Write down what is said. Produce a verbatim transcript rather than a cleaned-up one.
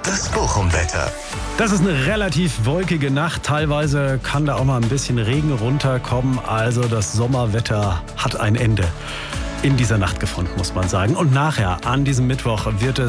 Das Bochum-Wetter. Das ist eine relativ wolkige Nacht. Teilweise kann da auch mal ein bisschen Regen runterkommen. Also das Sommerwetter hat ein Ende in dieser Nacht gefunden, muss man sagen. Und nachher, an diesem Mittwoch, wird es